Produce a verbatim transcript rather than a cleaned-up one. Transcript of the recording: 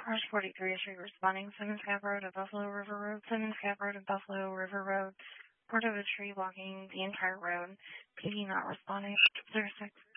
Cars forty-three is responding. Simmons Gap Road to Buffalo River Road. Simmons Gap Road to Buffalo River Road. Port of a tree blocking the entire road. P D not responding. zero six.